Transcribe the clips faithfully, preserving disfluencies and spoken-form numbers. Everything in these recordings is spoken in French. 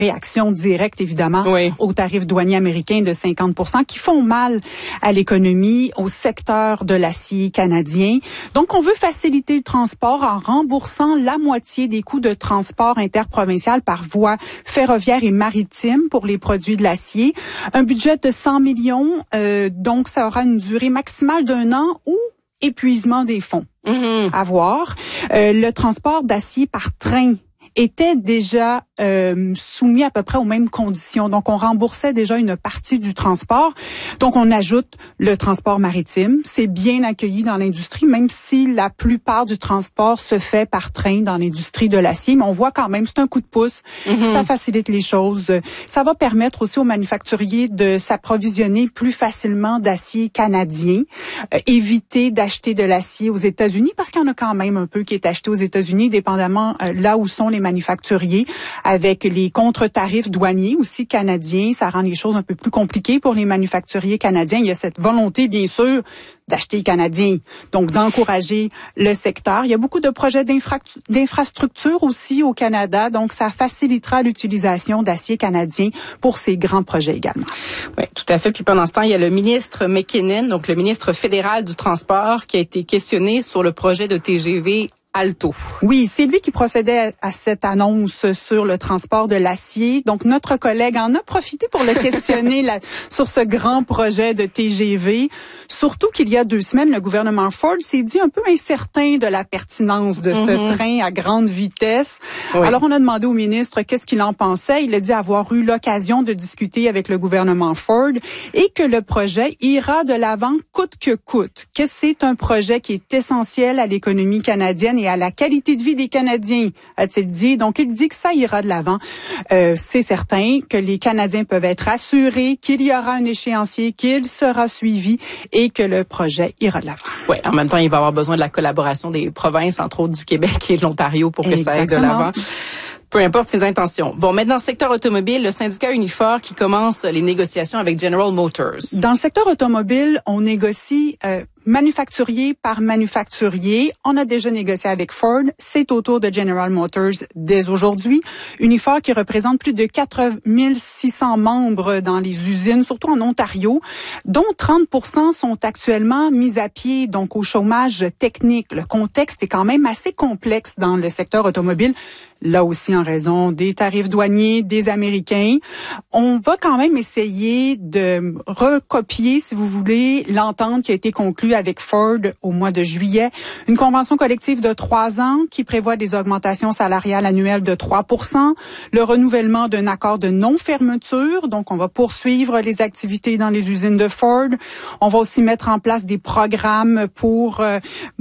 réaction directe, évidemment, oui. aux tarifs douaniers américains de cinquante pour cent qui font mal à l'économie, au secteur de l'acier canadien. Donc, on veut faciliter le transport en remboursant la moitié des coûts de transport interprovincial par voie ferroviaire et maritime pour les produits de l'acier. Un budget de cent millions, euh, donc ça aura une durée maximale d'un an ou épuisement des fonds. Mm-hmm. À voir. Euh, le transport d'acier par train était déjà euh, soumis à peu près aux mêmes conditions. Donc, on remboursait déjà une partie du transport. Donc, on ajoute le transport maritime. C'est bien accueilli dans l'industrie, même si la plupart du transport se fait par train dans l'industrie de l'acier. Mais on voit quand même, c'est un coup de pouce. Mm-hmm. Ça facilite les choses. Ça va permettre aussi aux manufacturiers de s'approvisionner plus facilement d'acier canadien, euh, éviter d'acheter de l'acier aux États-Unis, parce qu'il y en a quand même un peu qui est acheté aux États-Unis, dépendamment euh, là où sont les manufacturiers, avec les contre-tarifs douaniers aussi canadiens. Ça rend les choses un peu plus compliquées pour les manufacturiers canadiens. Il y a cette volonté, bien sûr, d'acheter canadien, donc d'encourager le secteur. Il y a beaucoup de projets d'infra- d'infrastructure aussi au Canada, donc ça facilitera l'utilisation d'acier canadien pour ces grands projets également. Oui, tout à fait. Puis pendant ce temps, il y a le ministre McKinnon, donc le ministre fédéral du Transport, qui a été questionné sur le projet de T G V Alto. Oui, c'est lui qui procédait à cette annonce sur le transport de l'acier. Donc, notre collègue en a profité pour le questionner là, sur ce grand projet de T G V. Surtout qu'il y a deux semaines, le gouvernement Ford s'est dit un peu incertain de la pertinence de ce mm-hmm. train à grande vitesse. Oui. Alors, on a demandé au ministre qu'est-ce qu'il en pensait. Il a dit avoir eu l'occasion de discuter avec le gouvernement Ford et que le projet ira de l'avant coûte que coûte. Que c'est un projet qui est essentiel à l'économie canadienne et à la qualité de vie des Canadiens, a-t-il dit. Donc, il dit que ça ira de l'avant. Euh, c'est certain que les Canadiens peuvent être assurés qu'il y aura un échéancier, qu'il sera suivi et que le projet ira de l'avant. Oui, en même temps, il va avoir besoin de la collaboration des provinces, entre autres du Québec et de l'Ontario, pour que Exactement. Ça aille de l'avant. Peu importe ses intentions. Bon, maintenant, secteur automobile, le syndicat Unifor qui commence les négociations avec General Motors. Dans le secteur automobile, on négocie euh, manufacturier par manufacturier. On a déjà négocié avec Ford. C'est au tour de General Motors dès aujourd'hui. Unifor qui représente plus de quatre mille six cents membres dans les usines, surtout en Ontario, dont trente pour cent sont actuellement mis à pied, donc au chômage technique. Le contexte est quand même assez complexe dans le secteur automobile. Là aussi en raison des tarifs douaniers des Américains. On va quand même essayer de recopier, si vous voulez, l'entente qui a été conclue avec Ford au mois de juillet. Une convention collective de trois ans qui prévoit des augmentations salariales annuelles de trois pour cent, le renouvellement d'un accord de non-fermeture. Donc, on va poursuivre les activités dans les usines de Ford. On va aussi mettre en place des programmes pour euh,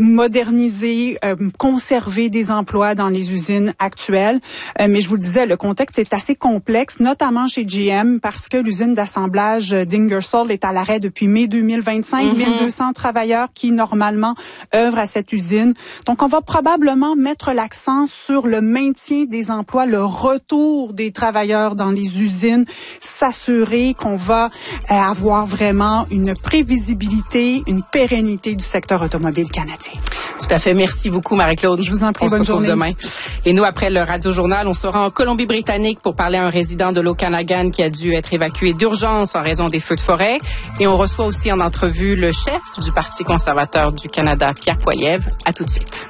moderniser, euh, conserver des emplois dans les usines actuelles. Euh, mais je vous le disais, le contexte est assez complexe, notamment chez G M, parce que l'usine d'assemblage d'Ingersoll est à l'arrêt depuis mai deux mille vingt-cinq. Mm-hmm. mille deux cents travailleurs qui, normalement, œuvrent à cette usine. Donc, on va probablement mettre l'accent sur le maintien des emplois, le retour des travailleurs dans les usines, s'assurer qu'on va euh, avoir vraiment une prévisibilité, une pérennité du secteur automobile canadien. Tout à fait. Merci beaucoup, Marie-Claude. Je vous en prie, on bonne se retrouve journée. Demain. Et nous, après le Radio-Journal, on sera en Colombie-Britannique pour parler à un résident de l'Okanagan qui a dû être évacué d'urgence en raison des feux de forêt. Et on reçoit aussi en entrevue le chef du Parti conservateur du Canada, Pierre Poilievre. À tout de suite.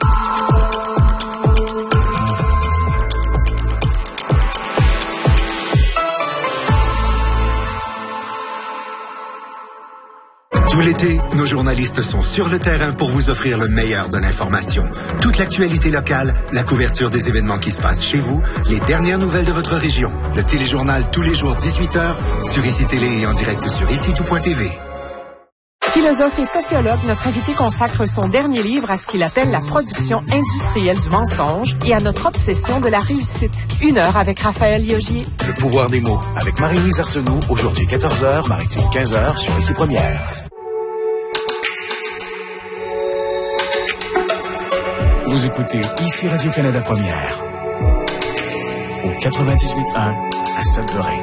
Tout l'été, nos journalistes sont sur le terrain pour vous offrir le meilleur de l'information. Toute l'actualité locale, la couverture des événements qui se passent chez vous, les dernières nouvelles de votre région. Le téléjournal tous les jours dix-huit heures sur I C I Télé et en direct sur ici tout point t v. Philosophe et sociologue, notre invité consacre son dernier livre à ce qu'il appelle la production industrielle du mensonge et à notre obsession de la réussite. Une heure avec Raphaël Liogier. Le pouvoir des mots avec Marie-Louise Arsenault, aujourd'hui quatorze heures, Maritime quinze heures sur Ici Première. Vous écoutez Ici Radio-Canada Première au quatre-vingt-dix-huit un à Sudbury.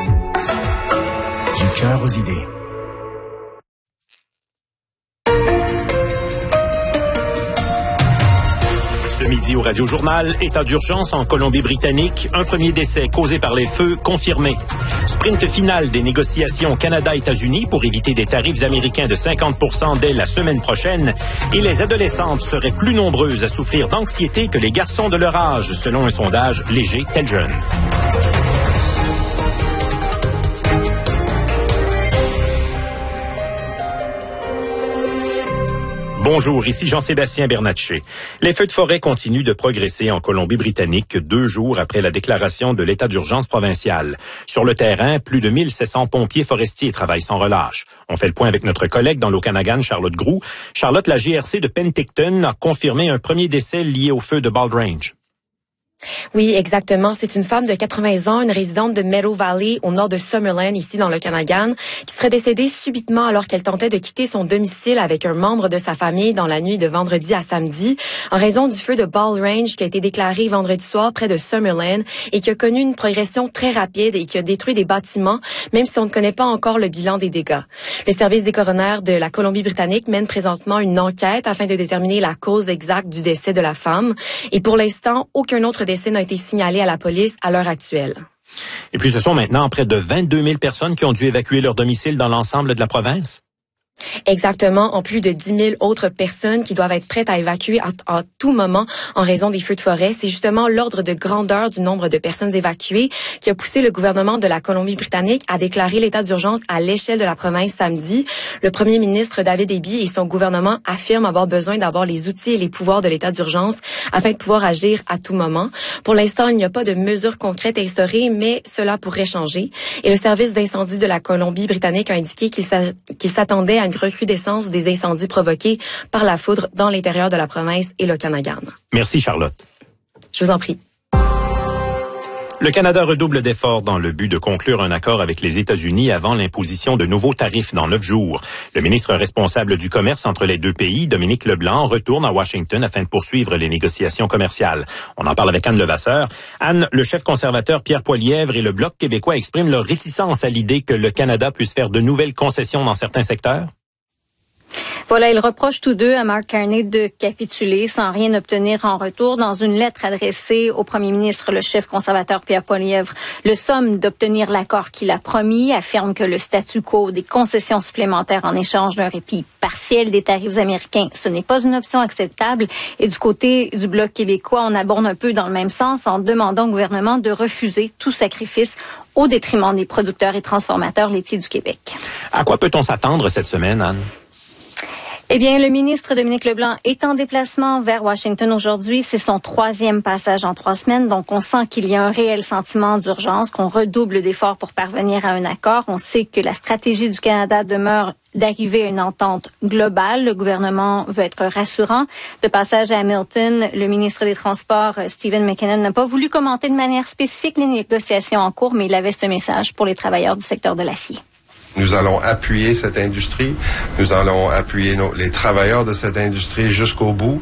Du cœur aux idées. Ce midi, midi au Radio-Journal, état d'urgence en Colombie-Britannique, un premier décès causé par les feux confirmé. Sprint final des négociations Canada-États-Unis pour éviter des tarifs américains de cinquante pour cent dès la semaine prochaine. Et les adolescentes seraient plus nombreuses à souffrir d'anxiété que les garçons de leur âge, selon un sondage Léger Tel Jeune. Bonjour, ici Jean-Sébastien Bernatchez. Les feux de forêt continuent de progresser en Colombie-Britannique deux jours après la déclaration de l'état d'urgence provincial. Sur le terrain, plus de mille sept cents pompiers forestiers travaillent sans relâche. On fait le point avec notre collègue dans l'Okanagan, Charlotte Groulx. Charlotte, la G R C de Penticton a confirmé un premier décès lié au feu de Bald Range. Oui, exactement. C'est une femme de quatre-vingts ans, une résidente de Meadow Valley, au nord de Summerland, ici dans le Okanagan, qui serait décédée subitement alors qu'elle tentait de quitter son domicile avec un membre de sa famille dans la nuit de vendredi à samedi, en raison du feu de Bald Range qui a été déclaré vendredi soir près de Summerland et qui a connu une progression très rapide et qui a détruit des bâtiments, même si on ne connaît pas encore le bilan des dégâts. Le service des coroner de la Colombie-Britannique mène présentement une enquête afin de déterminer la cause exacte du décès de la femme. Et pour l'instant, aucun autre décès n'a été signalé à la police à l'heure actuelle. Et puis ce sont maintenant près de vingt-deux mille personnes qui ont dû évacuer leur domicile dans l'ensemble de la province? Exactement, en plus de dix mille autres personnes qui doivent être prêtes à évacuer à, à tout moment en raison des feux de forêt. C'est justement l'ordre de grandeur du nombre de personnes évacuées qui a poussé le gouvernement de la Colombie-Britannique à déclarer l'état d'urgence à l'échelle de la province samedi. Le premier ministre David Eby et son gouvernement affirment avoir besoin d'avoir les outils et les pouvoirs de l'état d'urgence afin de pouvoir agir à tout moment. Pour l'instant, il n'y a pas de mesures concrètes instaurées, mais cela pourrait changer. Et le service d'incendie de la Colombie-Britannique a indiqué qu'il s'a- qu'il s'attendait à une recrudescence des incendies provoqués par la foudre dans l'intérieur de la province et le Okanagan. Merci Charlotte. Je vous en prie. Le Canada redouble d'efforts dans le but de conclure un accord avec les États-Unis avant l'imposition de nouveaux tarifs dans neuf jours. Le ministre responsable du commerce entre les deux pays, Dominique Leblanc, retourne à Washington afin de poursuivre les négociations commerciales. On en parle avec Anne Levasseur. Anne, le chef conservateur Pierre Poilievre et le Bloc québécois expriment leur réticence à l'idée que le Canada puisse faire de nouvelles concessions dans certains secteurs. Voilà, ils reprochent tous deux à Mark Carney de capituler sans rien obtenir en retour. Dans une lettre adressée au premier ministre, le chef conservateur Pierre Poilievre le somme d'obtenir l'accord qu'il a promis, affirme que le statu quo des concessions supplémentaires en échange d'un répit partiel des tarifs américains, ce n'est pas une option acceptable. Et du côté du Bloc québécois, on aborde un peu dans le même sens en demandant au gouvernement de refuser tout sacrifice au détriment des producteurs et transformateurs laitiers du Québec. À quoi peut-on s'attendre cette semaine, Anne? Eh bien, le ministre Dominique Leblanc est en déplacement vers Washington aujourd'hui. C'est son troisième passage en trois semaines. Donc, on sent qu'il y a un réel sentiment d'urgence, qu'on redouble d'efforts pour parvenir à un accord. On sait que la stratégie du Canada demeure d'arriver à une entente globale. Le gouvernement veut être rassurant. De passage à Hamilton, le ministre des Transports, Stephen McKinnon, n'a pas voulu commenter de manière spécifique les négociations en cours, mais il avait ce message pour les travailleurs du secteur de l'acier. Nous allons appuyer cette industrie. Nous allons appuyer nos, les travailleurs de cette industrie jusqu'au bout.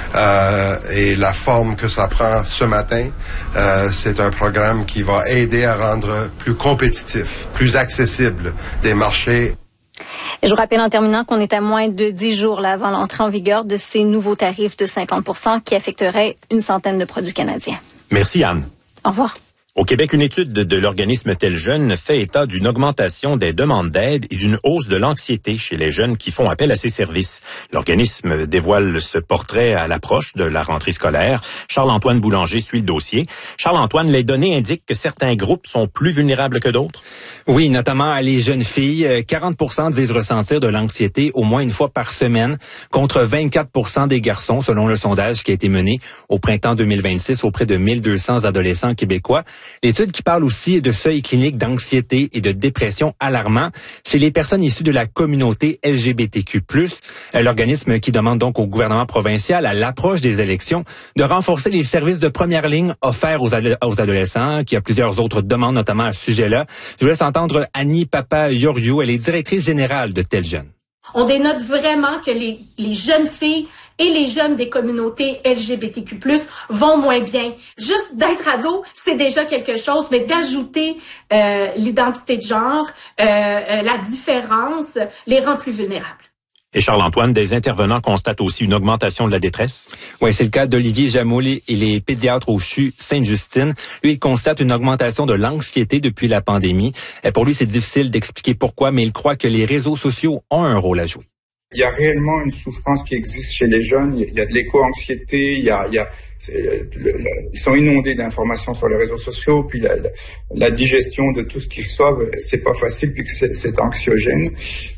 Euh, et la forme que ça prend ce matin, euh, c'est un programme qui va aider à rendre plus compétitif, plus accessible des marchés. Je vous rappelle en terminant qu'on est à moins de dix jours là, avant l'entrée en vigueur de ces nouveaux tarifs de cinquante pour cent qui affecteraient une centaine de produits canadiens. Merci Anne. Au revoir. Au Québec, une étude de l'organisme Tel Jeune fait état d'une augmentation des demandes d'aide et d'une hausse de l'anxiété chez les jeunes qui font appel à ses services. L'organisme dévoile ce portrait à l'approche de la rentrée scolaire. Charles-Antoine Boulanger suit le dossier. Charles-Antoine, les données indiquent que certains groupes sont plus vulnérables que d'autres? Oui, notamment les jeunes filles. quarante pour cent disent ressentir de l'anxiété au moins une fois par semaine, contre vingt-quatre pour cent des garçons, selon le sondage qui a été mené au printemps deux mille vingt-six auprès de mille deux cents adolescents québécois. L'étude qui parle aussi de seuils cliniques d'anxiété et de dépression alarmants chez les personnes issues de la communauté L G B T Q plus, l'organisme qui demande donc au gouvernement provincial, à l'approche des élections, de renforcer les services de première ligne offerts aux, ad- aux adolescents, qui a plusieurs autres demandes, notamment à ce sujet-là. Je vous laisse entendre Annie Papa-Yoriou, elle est directrice générale de Tel Jeune. On dénote vraiment que les, les jeunes filles et les jeunes des communautés L G B T Q plus, vont moins bien. Juste d'être ado, c'est déjà quelque chose, mais d'ajouter euh, l'identité de genre, euh, euh, la différence, les rend plus vulnérables. Et Charles-Antoine, des intervenants constatent aussi une augmentation de la détresse? Oui, c'est le cas d'Olivier Jamoul et il est pédiatre au C H U Sainte-Justine. Lui, il constate une augmentation de l'anxiété depuis la pandémie. Et pour lui, c'est difficile d'expliquer pourquoi, mais il croit que les réseaux sociaux ont un rôle à jouer. Il y a réellement une souffrance qui existe chez les jeunes. Il y a de l'éco-anxiété, il y a, il y a le, le, ils sont inondés d'informations sur les réseaux sociaux, puis la, la, la digestion de tout ce qu'ils reçoivent, c'est pas facile, puis que c'est, c'est anxiogène.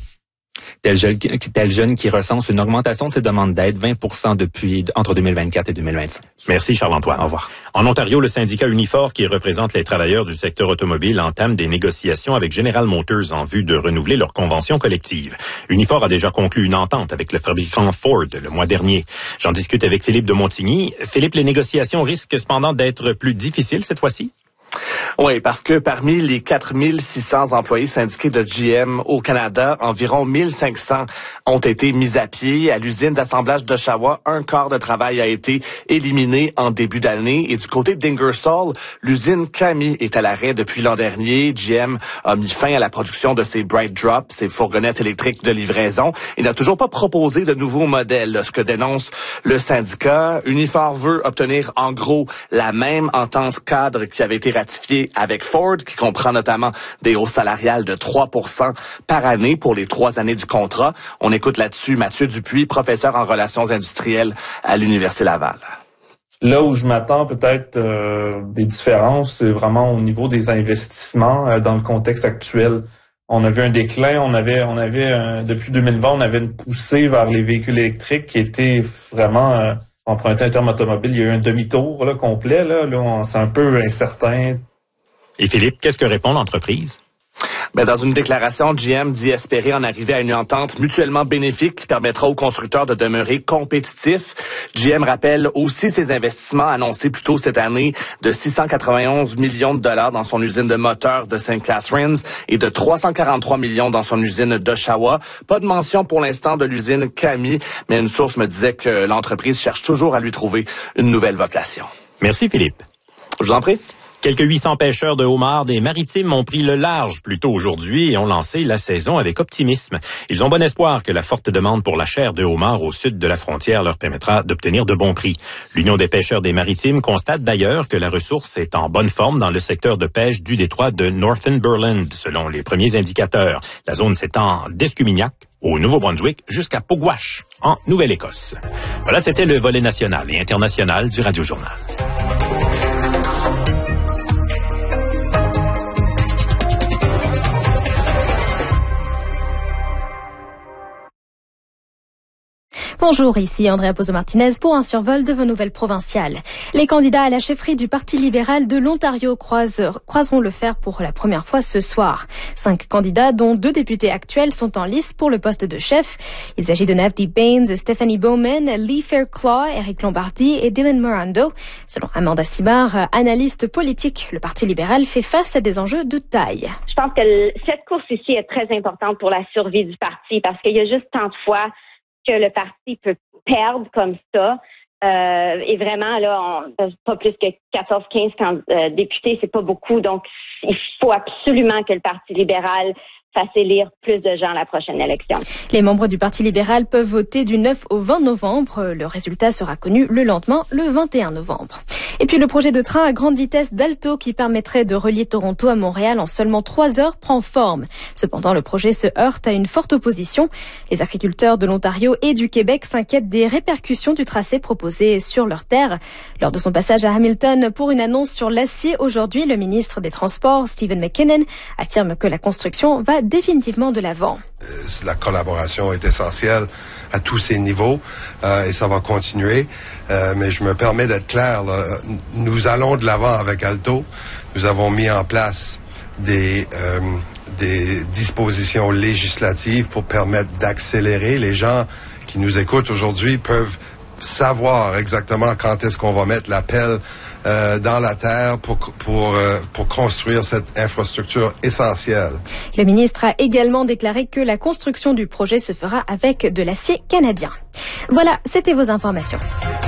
Tel jeune, tel jeune qui recense une augmentation de ses demandes d'aide, vingt pour cent depuis entre deux mille vingt-quatre et deux mille vingt-cinq. Merci Charles-Antoine. Au revoir. En Ontario, le syndicat Unifor, qui représente les travailleurs du secteur automobile, entame des négociations avec General Motors en vue de renouveler leur convention collective. Unifor a déjà conclu une entente avec le fabricant Ford le mois dernier. J'en discute avec Philippe de Montigny. Philippe, les négociations risquent cependant d'être plus difficiles cette fois-ci? Oui, parce que parmi les quatre mille six cents employés syndiqués de G M au Canada, environ mille cinq cents ont été mis à pied. À l'usine d'assemblage d'Oshawa, un quart de travail a été éliminé en début d'année. Et du côté d'Ingersoll, l'usine Cami est à l'arrêt depuis l'an dernier. G M a mis fin à la production de ses Bright Drop, ses fourgonnettes électriques de livraison. Il n'a toujours pas proposé de nouveaux modèles, ce que dénonce le syndicat. Unifor veut obtenir en gros la même entente cadre qui avait été ratifiée avec Ford, qui comprend notamment des hausses salariales de trois pour cent par année pour les trois années du contrat. On écoute là-dessus Mathieu Dupuis, professeur en relations industrielles à l'Université Laval. Là où je m'attends peut-être euh, des différences, c'est vraiment au niveau des investissements euh, dans le contexte actuel. On a vu un déclin, on avait, on avait euh, depuis deux mille vingt, on avait une poussée vers les véhicules électriques qui était vraiment euh, emprunté un terme automobile. Il y a eu un demi-tour là, complet. Là, là on, c'est un peu incertain. Et Philippe, qu'est-ce que répond l'entreprise? Ben, dans une déclaration, G M dit espérer en arriver à une entente mutuellement bénéfique qui permettra aux constructeurs de demeurer compétitifs. G M rappelle aussi ses investissements annoncés plus tôt cette année de six cent quatre-vingt-onze millions de dollars dans son usine de moteurs de Saint Catharines et de trois cent quarante-trois millions dans son usine d'Oshawa. Pas de mention pour l'instant de l'usine Cami, mais une source me disait que l'entreprise cherche toujours à lui trouver une nouvelle vocation. Merci Philippe. Je vous en prie. Quelques huit cents pêcheurs de homards des Maritimes ont pris le large plus tôt aujourd'hui et ont lancé la saison avec optimisme. Ils ont bon espoir que la forte demande pour la chair de homard au sud de la frontière leur permettra d'obtenir de bons prix. L'Union des pêcheurs des Maritimes constate d'ailleurs que la ressource est en bonne forme dans le secteur de pêche du détroit de Northumberland, selon les premiers indicateurs. La zone s'étend d'Escumignac au Nouveau-Brunswick jusqu'à Pugwash, en Nouvelle-Écosse. Voilà, c'était le volet national et international du Radio Journal. Bonjour, ici Andrea Pozo-Martinez pour un survol de vos nouvelles provinciales. Les candidats à la chefferie du Parti libéral de l'Ontario croisent, croiseront le fer pour la première fois ce soir. Cinq candidats, dont deux députés actuels, sont en lice pour le poste de chef. Il s'agit de Navdeep Bains, Stephanie Bowman, Lee Fairclough, Eric Lombardi et Dylan Morando. Selon Amanda Simard, analyste politique, le Parti libéral fait face à des enjeux de taille. Je pense que cette course ici est très importante pour la survie du parti parce qu'il y a juste tant de fois que le parti peut perdre comme ça. Euh, et vraiment, là, on, pas plus que quatorze quinze euh, députés, c'est pas beaucoup. Donc, il faut absolument que le Parti libéral fasse élire plus de gens à la prochaine élection. Les membres du Parti libéral peuvent voter du neuf au vingt novembre. Le résultat sera connu le lendemain, le vingt et un novembre. Et puis le projet de train à grande vitesse d'Alto qui permettrait de relier Toronto à Montréal en seulement trois heures prend forme. Cependant, le projet se heurte à une forte opposition. Les agriculteurs de l'Ontario et du Québec s'inquiètent des répercussions du tracé proposé sur leurs terres. Lors de son passage à Hamilton pour une annonce sur l'acier aujourd'hui, le ministre des Transports, Stephen McKinnon, affirme que la construction va définitivement de l'avant. La collaboration est essentielle à tous ces niveaux euh, et ça va continuer. Euh, mais je me permets d'être clair, là, nous allons de l'avant avec Alto. Nous avons mis en place des, euh, des dispositions législatives pour permettre d'accélérer. Les gens qui nous écoutent aujourd'hui peuvent savoir exactement quand est-ce qu'on va mettre la pelle euh, dans la terre pour pour euh, pour construire cette infrastructure essentielle. Le ministre a également déclaré que la construction du projet se fera avec de l'acier canadien. Voilà, c'était vos informations.